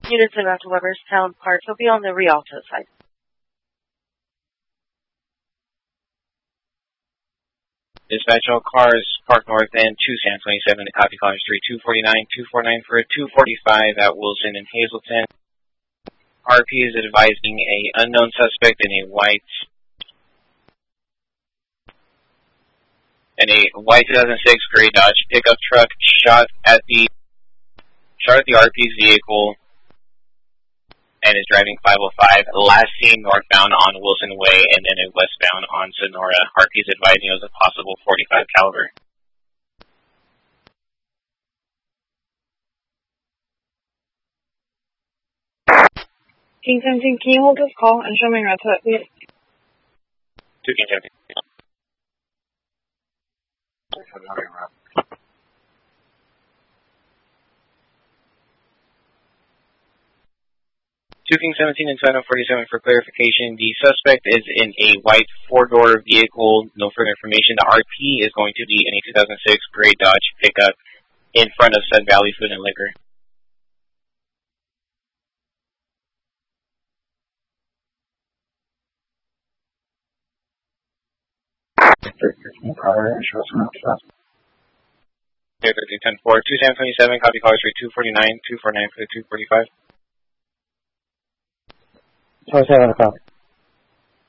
Units about to Weber's Town Park. He'll be on the Rialto side. Dispatch all cars parked north end 2 San 27 to copy callers 3249, 249 for a 245 at Wilson and Hazleton. RP is advising a unknown suspect in a white 2006 gray Dodge pickup truck shot at the RP's vehicle and is driving 505, last seen northbound on Wilson Way and then westbound on Sonora. RP is advising it was a possible .45 caliber. King 17, can you hold this call and show me your red please? 2 King 17. King 17 and 747 for clarification. The suspect is in a white 4-door vehicle. No further information. The RP is going to be in a 2006 gray Dodge pickup in front of Sun Valley Food and Liquor. Okay, 1310-4, 2 San 27, copy callers for 249, 249 for the 245. 27 o'clock.